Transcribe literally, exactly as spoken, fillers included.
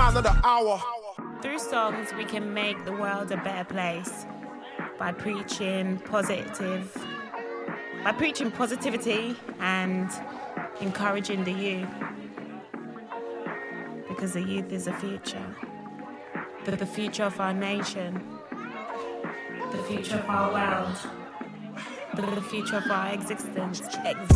sign of the hour. Through songs, we can make the world a better place by preaching positive, by preaching positivity and encouraging the youth. Because the youth is the future. The, the future of our nation. The future of our world. The, the future of our existence.